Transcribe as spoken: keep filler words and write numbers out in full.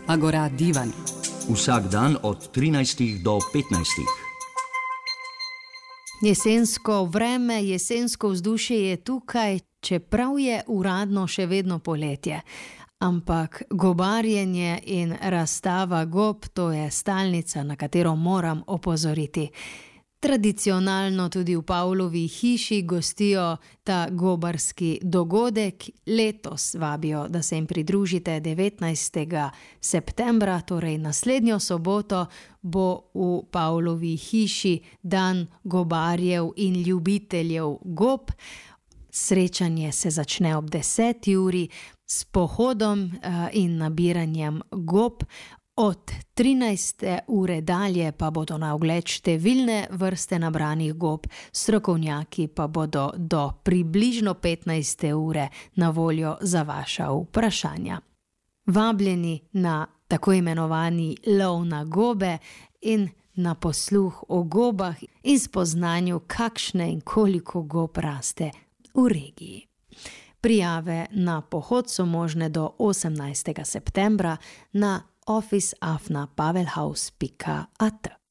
Agora divan. Vsak dan od trinajstih do petnajstih. Jesensko vreme, jesensko vzdušje je tukaj, čeprav je uradno še vedno poletje. Ampak gobarjenje in razstava gob, to je stalnica, na katero moram opozoriti. Tradicionalno tudi v Pavlovi hiši gostijo ta gobarski dogodek. Letos vabijo, da se jim pridružite devetnajstega septembra, torej naslednjo soboto, bo v Pavlovi hiši dan gobarjev in ljubiteljev gob. Srečanje se začne ob deseti uri s pohodom in nabiranjem gob. Od trinajste ure dalje pa bodo na ogled številne vrste nabranih gob, strokovnjaki pa bodo do približno petnajste ure na voljo za vaša vprašanja. Vabljeni na tako imenovani lov na gobe in na posluh o gobah in spoznanju, kakšne in koliko gob raste v regiji. Prijave na pohod so možne do osemnajstega septembra na office afna pavelhaus pika at.